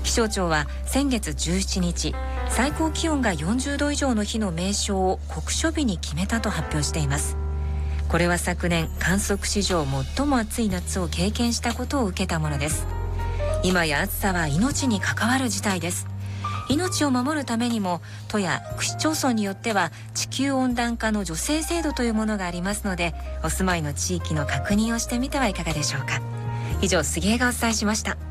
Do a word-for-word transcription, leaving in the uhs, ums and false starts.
気象庁は先月じゅうしちにち、最高気温がよんじゅうど以上の日の名称を酷暑日に決めたと発表しています。これは昨年観測史上最も暑い夏を経験したことを受けたものです。今や暑さは命に関わる事態です。命を守るためにも都や区市町村によっては地球温暖化の助成制度というものがありますので、お住まいの地域の確認をしてみてはいかがでしょうか。以上、杉江がお伝えしました。